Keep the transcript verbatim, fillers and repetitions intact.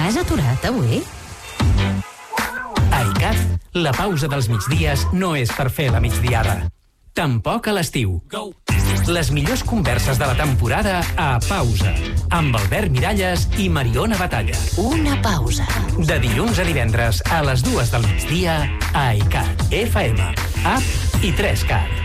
T'has aturat avui? A ICAT, la pausa dels migdies no és per fer la migdiada. Tampoc a l'estiu. Les millors converses de la temporada a Pausa, amb Albert Miralles i Mariona Batalla. Una pausa. De dilluns a divendres a les dues del migdia a ICAT, F M, App i tres cat.